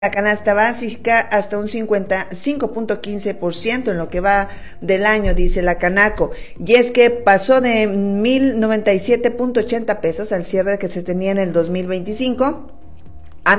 la canasta básica hasta un 55.15% en lo que va del año, dice la Canaco. Y es que pasó de 1,097.80 pesos al cierre que se tenía en el 2025 a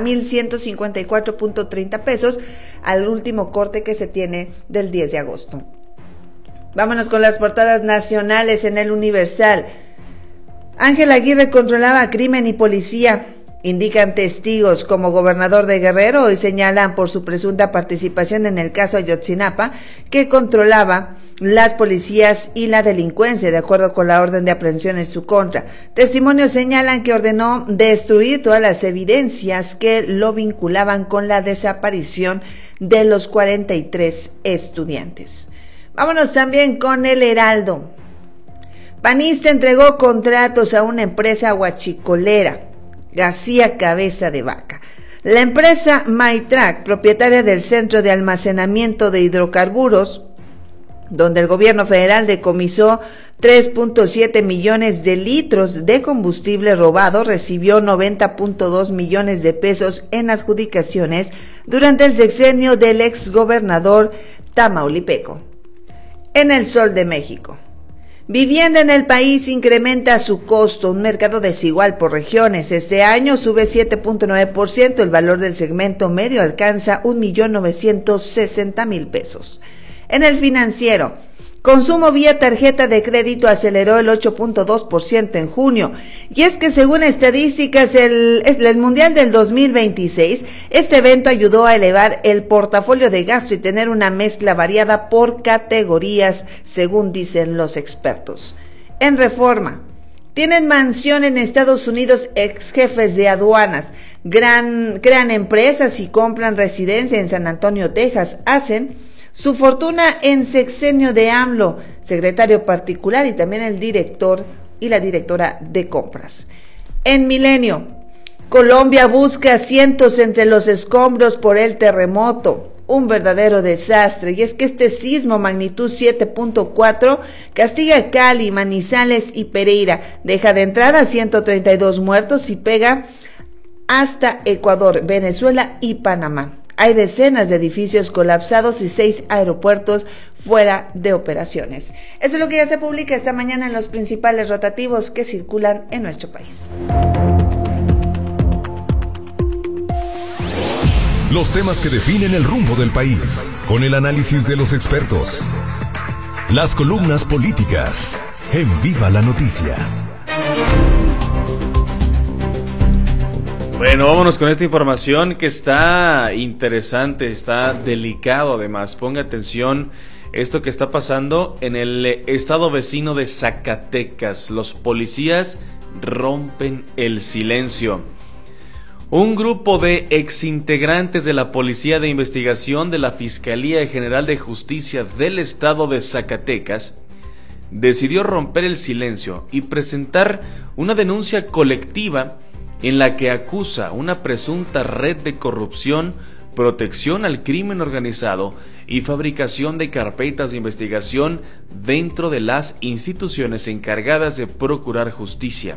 1,154.30 pesos al último corte que se tiene del 10 de agosto. Vámonos con las portadas nacionales en el Universal. Ángel Aguirre controlaba crimen y policía. Indican testigos como gobernador de Guerrero y señalan por su presunta participación en el caso Ayotzinapa que controlaba las policías y la delincuencia de acuerdo con la orden de aprehensión en su contra. Testimonios señalan que ordenó destruir todas las evidencias que lo vinculaban con la desaparición de los 43 estudiantes. Vámonos también con el Heraldo. Panista entregó contratos a una empresa huachicolera. García Cabeza de Vaca. La empresa Maytrac, propietaria del Centro de Almacenamiento de Hidrocarburos, donde el gobierno federal decomisó 3.7 millones de litros de combustible robado, recibió 90.2 millones de pesos en adjudicaciones durante el sexenio del exgobernador tamaulipeco. En el Sol de México. Vivienda en el país incrementa su costo, un mercado desigual por regiones. Este año sube 7.9%, el valor del segmento medio alcanza 1,960,000 pesos. En el Financiero, consumo vía tarjeta de crédito aceleró el 8.2% en junio. Y es que según estadísticas el Mundial del 2026, este evento ayudó a elevar el portafolio de gasto y tener una mezcla variada por categorías, según dicen los expertos. En Reforma, tienen mansión en Estados Unidos ex jefes de aduanas, crean empresas y compran residencia en San Antonio, Texas, hacen su fortuna en sexenio de AMLO, secretario particular y también el director y la directora de compras. En Milenio, Colombia busca asientos entre los escombros por el terremoto, un verdadero desastre. Y es que este sismo magnitud 7.4 castiga Cali, Manizales y Pereira, deja de entrada 132 muertos y pega hasta Ecuador, Venezuela y Panamá. Hay decenas de edificios colapsados y 6 aeropuertos fuera de operaciones. Eso es lo que ya se publica esta mañana en los principales rotativos que circulan en nuestro país. Los temas que definen el rumbo del país, con el análisis de los expertos. Las columnas políticas, en Viva la Noticia. Bueno, vámonos con esta información que está interesante, está delicado además. Ponga atención esto que está pasando en el estado vecino de Zacatecas. Los policías rompen el silencio. Un grupo de exintegrantes de la Policía de Investigación de la Fiscalía General de Justicia del estado de Zacatecas decidió romper el silencio y presentar una denuncia colectiva en la que acusa una presunta red de corrupción, protección al crimen organizado y fabricación de carpetas de investigación dentro de las instituciones encargadas de procurar justicia.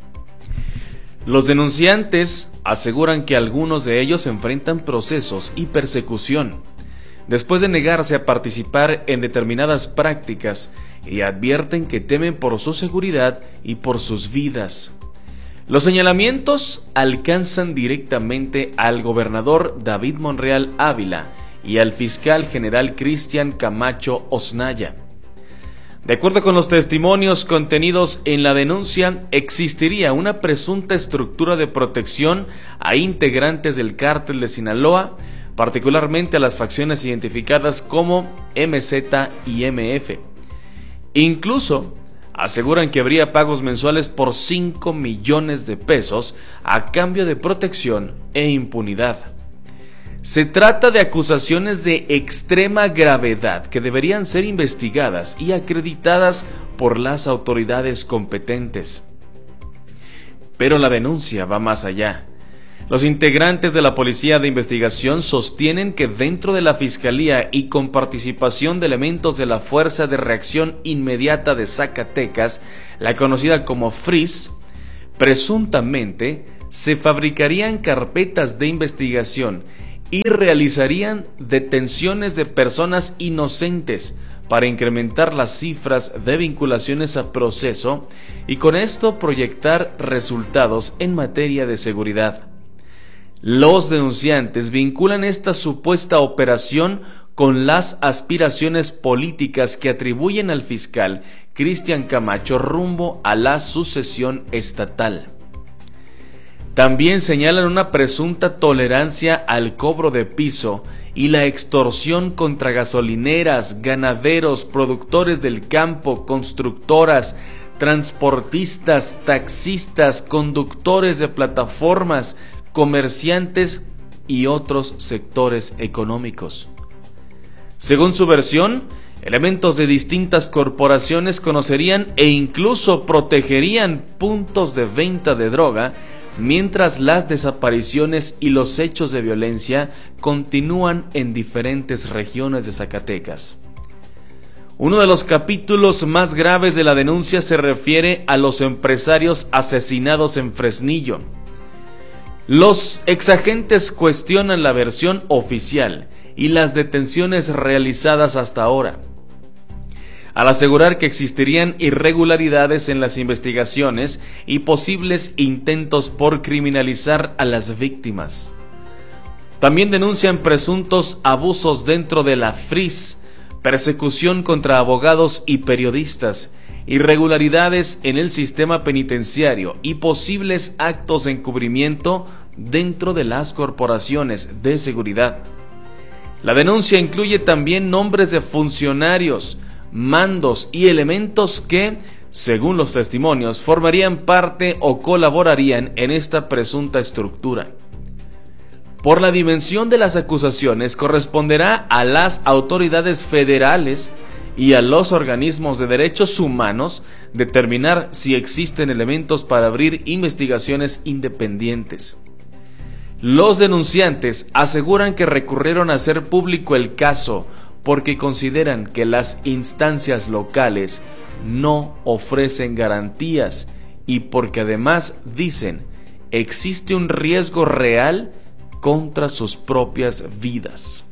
Los denunciantes aseguran que algunos de ellos enfrentan procesos y persecución después de negarse a participar en determinadas prácticas y advierten que temen por su seguridad y por sus vidas. Los señalamientos alcanzan directamente al gobernador David Monreal Ávila y al fiscal general Cristian Camacho Osnaya. De acuerdo con los testimonios contenidos en la denuncia, existiría una presunta estructura de protección a integrantes del cártel de Sinaloa, particularmente a las facciones identificadas como MZ y MF. Incluso aseguran que habría pagos mensuales por 5 millones de pesos a cambio de protección e impunidad. Se trata de acusaciones de extrema gravedad que deberían ser investigadas y acreditadas por las autoridades competentes. Pero la denuncia va más allá. Los integrantes de la Policía de Investigación sostienen que dentro de la Fiscalía y con participación de elementos de la Fuerza de Reacción Inmediata de Zacatecas, la conocida como FRIS, presuntamente se fabricarían carpetas de investigación y realizarían detenciones de personas inocentes para incrementar las cifras de vinculaciones a proceso y con esto proyectar resultados en materia de seguridad. Los denunciantes vinculan esta supuesta operación con las aspiraciones políticas que atribuyen al fiscal Cristian Camacho rumbo a la sucesión estatal. También señalan una presunta tolerancia al cobro de piso y la extorsión contra gasolineras, ganaderos, productores del campo, constructoras, transportistas, taxistas, conductores de plataformas, comerciantes y otros sectores económicos. Según su versión, elementos de distintas corporaciones conocerían e incluso protegerían puntos de venta de droga, mientras las desapariciones y los hechos de violencia continúan en diferentes regiones de Zacatecas. Uno de los capítulos más graves de la denuncia se refiere a los empresarios asesinados en Fresnillo. Los exagentes cuestionan la versión oficial y las detenciones realizadas hasta ahora, al asegurar que existirían irregularidades en las investigaciones y posibles intentos por criminalizar a las víctimas. También denuncian presuntos abusos dentro de la FRIS, persecución contra abogados y periodistas, irregularidades en el sistema penitenciario y posibles actos de encubrimiento dentro de las corporaciones de seguridad. La denuncia incluye también nombres de funcionarios, mandos y elementos que, según los testimonios, formarían parte o colaborarían en esta presunta estructura. Por la dimensión de las acusaciones, corresponderá a las autoridades federales y a los organismos de derechos humanos determinar si existen elementos para abrir investigaciones independientes. Los denunciantes aseguran que recurrieron a hacer público el caso porque consideran que las instancias locales no ofrecen garantías y porque además, dicen, existe un riesgo real contra sus propias vidas.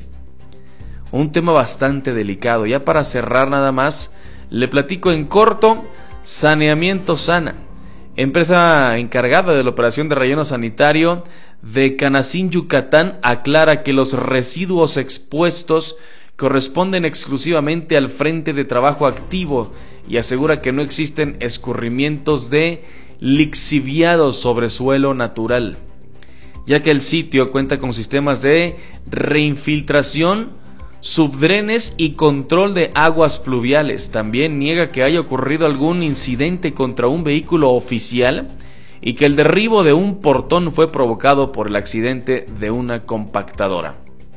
Un tema bastante delicado. Ya para cerrar nada más, le platico en corto. Saneamiento Sana, empresa encargada de la operación de relleno sanitario de Canacín, Yucatán, aclara que los residuos expuestos corresponden exclusivamente al frente de trabajo activo y asegura que no existen escurrimientos de lixiviados sobre suelo natural, ya que el sitio cuenta con sistemas de reinfiltración, subdrenes y control de aguas pluviales. También niega que haya ocurrido algún incidente contra un vehículo oficial y que el derribo de un portón fue provocado por el accidente de una compactadora.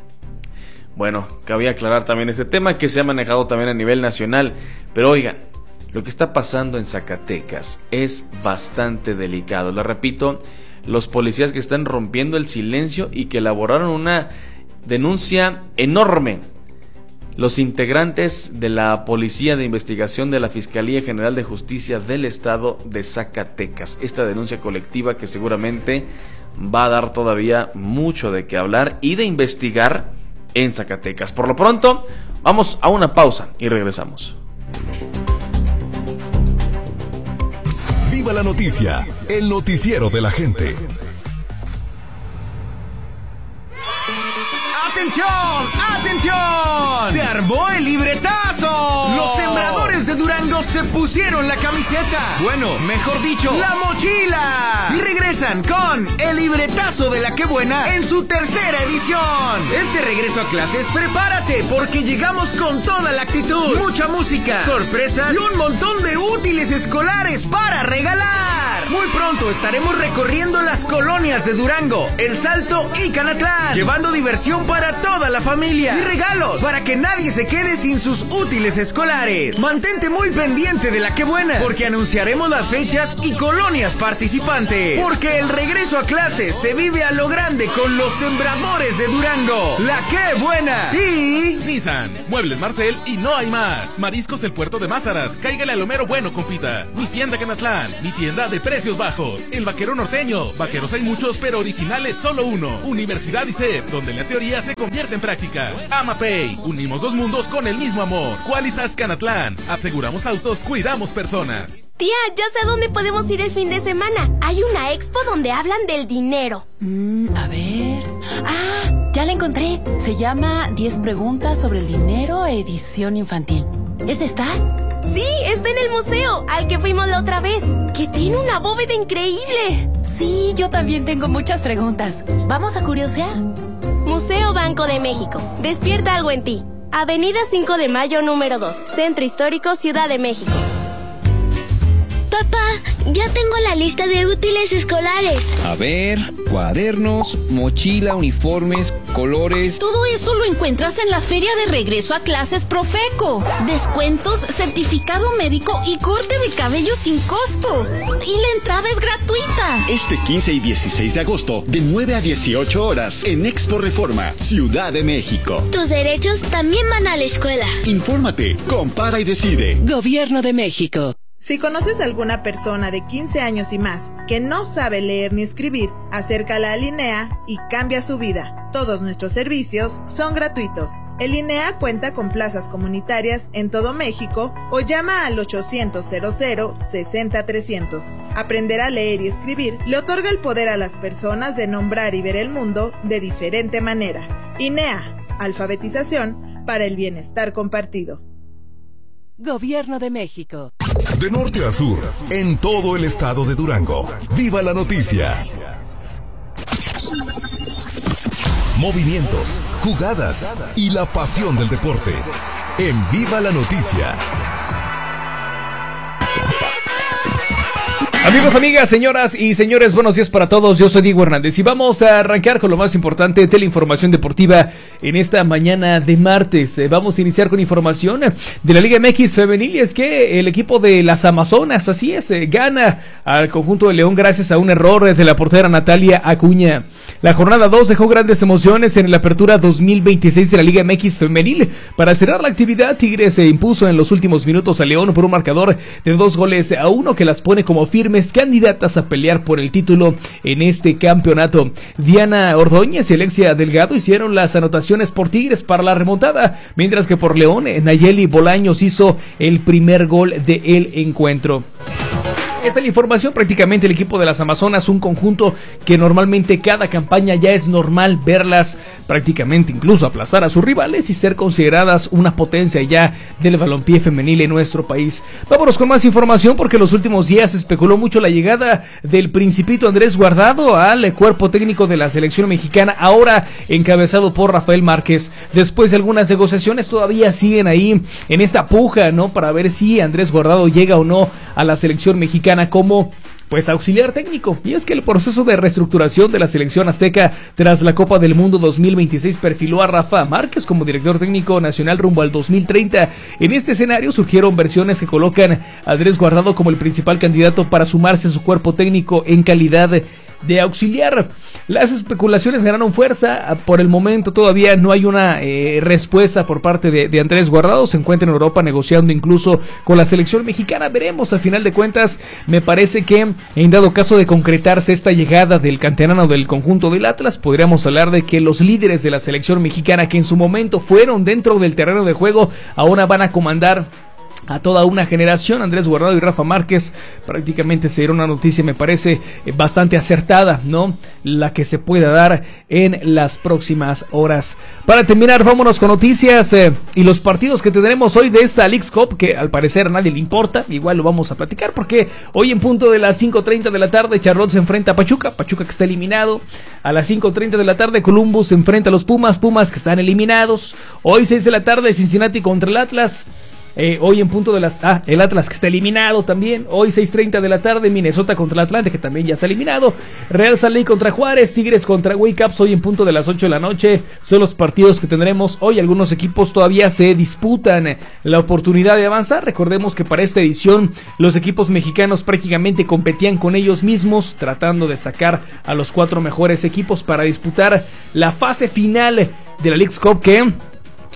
Bueno, cabía aclarar también este tema que se ha manejado también a nivel nacional, pero oigan, lo que está pasando en Zacatecas es bastante delicado. Lo repito, los policías que están rompiendo el silencio y que elaboraron una denuncia enorme. Los integrantes de la Policía de Investigación de la Fiscalía General de Justicia del Estado de Zacatecas. Esta denuncia colectiva que seguramente va a dar todavía mucho de qué hablar y de investigar en Zacatecas. Por lo pronto, vamos a una pausa y regresamos. Viva la noticia, el noticiero de la gente. ¡Atención! ¡Atención! ¡Se armó el libretazo! Los sembradores de Durango se pusieron la camiseta. Bueno, mejor dicho, la mochila. Y regresan con el libretazo de La Qué Buena en su tercera edición. Este regreso a clases, prepárate porque llegamos con toda la actitud. Mucha música, sorpresas y un montón de útiles escolares para regalar. Muy pronto estaremos recorriendo las colonias de Durango, El Salto y Canatlán, llevando diversión para toda la familia y regalos para que nadie se quede sin sus útiles escolares. Mantente muy pendiente de La Qué Buena porque anunciaremos las fechas y colonias participantes. Porque el regreso a clases se vive a lo grande con los sembradores de Durango. La Qué Buena y Nissan, Muebles Marcel y no hay más. Mariscos El Puerto de Mázaras, cáigale a lo mero bueno, compita. Mi tienda Canatlán, mi tienda de precios bajos. El Vaquero Norteño. Vaqueros hay muchos, pero originales solo uno. Universidad ICEP, donde la teoría se convierte en práctica. AmaPay. Unimos dos mundos con el mismo amor. Qualitas Canatlán. Aseguramos autos, cuidamos personas. Tía, ya sé dónde podemos ir el fin de semana. Hay una expo donde hablan del dinero. A ver... Ah, ya la encontré. Se llama 10 preguntas sobre el dinero, edición infantil. ¿Es esta? Sí, está en el museo, al que fuimos la otra vez, que tiene una bóveda increíble. Sí, yo también tengo muchas preguntas. ¿Vamos a curiosear? Museo Banco de México. Despierta algo en ti. Avenida 5 de Mayo, número 2. Centro Histórico, Ciudad de México. Papá, ya tengo la lista de útiles escolares. A ver, cuadernos, mochila, uniformes, colores. Todo eso lo encuentras en la feria de regreso a clases Profeco. Descuentos, certificado médico y corte de cabello sin costo. Y la entrada es gratuita. Este 15 y 16 de agosto, de 9 a 18 horas, en Expo Reforma, Ciudad de México. Tus derechos también van a la escuela. Infórmate, compara y decide. Gobierno de México. Si conoces a alguna persona de 15 años y más que no sabe leer ni escribir, acércala al INEA y cambia su vida. Todos nuestros servicios son gratuitos. El INEA cuenta con plazas comunitarias en todo México o llama al 800-00-60-300. Aprender a leer y escribir le otorga el poder a las personas de nombrar y ver el mundo de diferente manera. INEA, alfabetización para el bienestar compartido. Gobierno de México. De norte a sur, en todo el estado de Durango. ¡Viva la noticia! Movimientos, jugadas y la pasión del deporte. En Viva la Noticia. Amigos, amigas, señoras y señores, buenos días para todos. Yo soy Diego Hernández y vamos a arrancar con lo más importante de la información deportiva en esta mañana de martes. Vamos a iniciar con información de la Liga MX femenil y es que el equipo de las Amazonas, así es, gana al conjunto de León gracias a un error de la portera Natalia Acuña. La jornada 2 dejó grandes emociones en la apertura 2026 de la Liga MX femenil. Para cerrar la actividad, Tigres se impuso en los últimos minutos a León por un marcador de 2-1 que las pone como firmes candidatas a pelear por el título en este campeonato. Diana Ordóñez y Alexia Delgado hicieron las anotaciones por Tigres para la remontada, mientras que por León, Nayeli Bolaños hizo el primer gol del encuentro. Esta es la información. Prácticamente el equipo de las Amazonas, un conjunto que normalmente cada campaña ya es normal verlas prácticamente incluso aplastar a sus rivales y ser consideradas una potencia ya del balompié femenil en nuestro país. Vámonos con más información porque en los últimos días se especuló mucho la llegada del Principito Andrés Guardado al cuerpo técnico de la selección mexicana, ahora encabezado por Rafael Márquez. Después de algunas negociaciones todavía siguen ahí en esta puja, ¿no? Para ver si Andrés Guardado llega o no a la selección mexicana como pues auxiliar técnico. Y es que el proceso de reestructuración de la selección azteca tras la Copa del Mundo 2026 perfiló a Rafa Márquez como director técnico nacional rumbo al 2030. En este escenario surgieron versiones que colocan a Andrés Guardado como el principal candidato para sumarse a su cuerpo técnico en calidad de auxiliar. Las especulaciones ganaron fuerza. Por el momento todavía no hay una respuesta por parte de Andrés Guardado. Se encuentra en Europa negociando incluso con la selección mexicana. Veremos, a final de cuentas, me parece que en dado caso de concretarse esta llegada del canterano del conjunto del Atlas, podríamos hablar de que los líderes de la selección mexicana, que en su momento fueron dentro del terreno de juego, ahora van a comandar a toda una generación. Andrés Guardado y Rafa Márquez prácticamente se dieron una noticia, me parece bastante acertada, ¿no? La que se pueda dar en las próximas horas. Para terminar, vámonos con noticias y los partidos que tendremos hoy de esta Leagues Cup, que al parecer a nadie le importa. Igual lo vamos a platicar porque hoy en punto de las 5:30 de la tarde Charlotte se enfrenta a Pachuca que está eliminado. A las 5:30 de la tarde Columbus se enfrenta a los Pumas que están eliminados. Hoy 6 de la tarde Cincinnati contra el Atlas. Hoy en punto de las... el Atlas que está eliminado también. Hoy 6:30 de la tarde Minnesota contra el Atlante, que también ya está eliminado. Real Salt Lake contra Juárez. Tigres contra Wake Ups hoy en punto de las 8 de la noche. Son los partidos que tendremos hoy. Algunos equipos todavía se disputan la oportunidad de avanzar. Recordemos que para esta edición los equipos mexicanos prácticamente competían con ellos mismos, tratando de sacar a los 4 mejores equipos para disputar la fase final de la Leagues Cup, que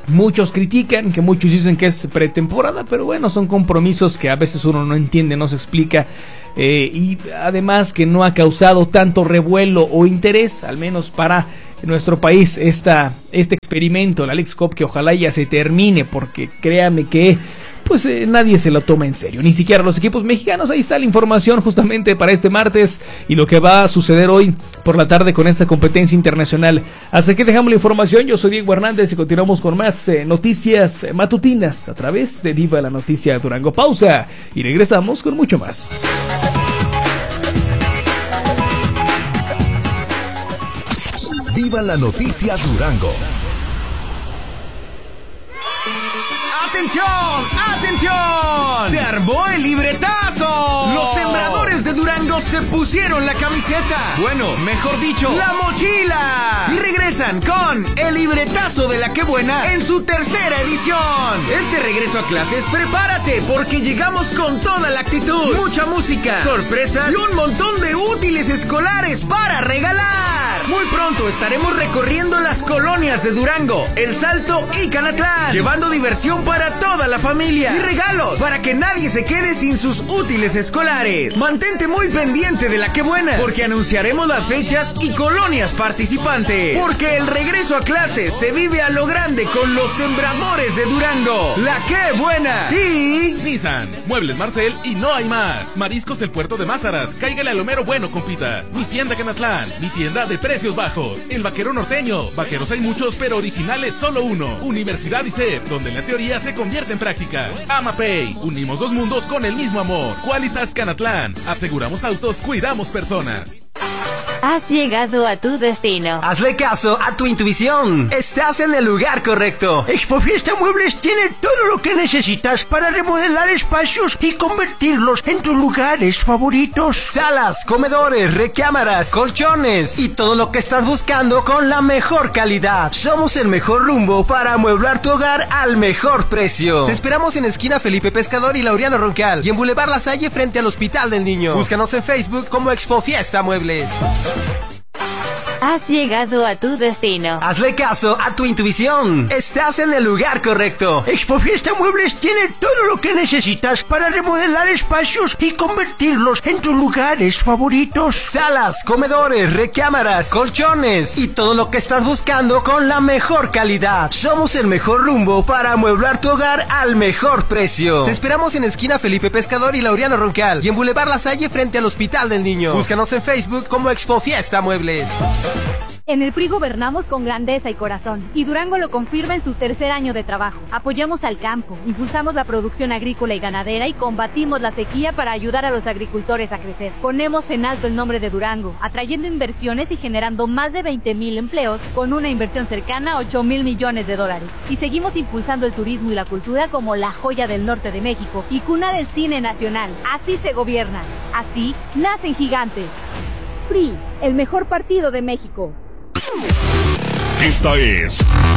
muchos critican, que muchos dicen que es pretemporada, pero bueno, son compromisos que a veces uno no entiende, no se explica, y además que no ha causado tanto revuelo o interés, al menos para nuestro país, este experimento, la Leagues Cup, que ojalá ya se termine, porque créame que pues nadie se lo toma en serio, ni siquiera los equipos mexicanos. Ahí está la información justamente para este martes y lo que va a suceder hoy por la tarde con esta competencia internacional. Hasta aquí dejamos la información. Yo soy Diego Hernández y continuamos con más noticias matutinas a través de Viva la Noticia Durango. Pausa y regresamos con mucho más. Viva la Noticia Durango. ¡Atención! ¡Atención! ¡Se armó el libretazo! Los sembradores de Durango se pusieron la camiseta. Bueno, mejor dicho, la mochila. Y regresan con el libretazo de La Qué Buena en su tercera edición. Este regreso a clases, prepárate, porque llegamos con toda la actitud. Mucha música, sorpresas y un montón de útiles escolares para regalar. Muy pronto estaremos recorriendo las colonias de Durango, El Salto y Canatlán, llevando diversión para toda la familia y regalos para que nadie se quede sin sus útiles escolares. Mantente muy pendiente de La Qué Buena, porque anunciaremos las fechas y colonias participantes. Porque el regreso a clases se vive a lo grande con los sembradores de Durango. La Qué Buena y Nissan, Muebles Marcel y no hay más. Mariscos El Puerto de Mázaras, cáigale al Homero Bueno, compita. Mi tienda Canatlán, mi tienda de precios bajos. El Vaquero Norteño, vaqueros hay muchos pero originales solo uno. Universidad ICEP, donde la teoría se convierte en práctica. AmaPay, unimos dos mundos con el mismo amor. Qualitas Canatlán, aseguramos autos, cuidamos personas. Has llegado a tu destino. Hazle caso a tu intuición. Estás en el lugar correcto. Expofiesta Muebles tiene todo lo que necesitas para remodelar espacios y convertirlos en tus lugares favoritos. Salas, comedores, recámaras, colchones y todo lo que estás buscando con la mejor calidad. Somos el mejor rumbo para amueblar tu hogar al mejor precio. Te esperamos en esquina Felipe Pescador y Laureano Roncal y en Boulevard La Salle frente al Hospital del Niño. Búscanos en Facebook como Expofiesta Muebles. Has llegado a tu destino. Hazle caso a tu intuición. Estás en el lugar correcto. Expofiesta Muebles tiene todo lo que necesitas para remodelar espacios y convertirlos en tus lugares favoritos. Salas, comedores, recámaras, colchones y todo lo que estás buscando con la mejor calidad. Somos el mejor rumbo para amueblar tu hogar al mejor precio. Te esperamos en esquina Felipe Pescador y Laureano Roncal y en Boulevard La Salle frente al Hospital del Niño. Búscanos en Facebook como Expofiesta Muebles. En el PRI gobernamos con grandeza y corazón, y Durango lo confirma en su tercer año de trabajo. Apoyamos al campo, impulsamos la producción agrícola y ganadera y combatimos la sequía para ayudar a los agricultores a crecer. Ponemos en alto el nombre de Durango, atrayendo inversiones y generando más de 20,000 empleos con una inversión cercana a 8,000 millones de dólares. Y seguimos impulsando el turismo y la cultura como la joya del norte de México y cuna del cine nacional. Así se gobierna, así nacen gigantes. PRI, el mejor partido de México. Esta es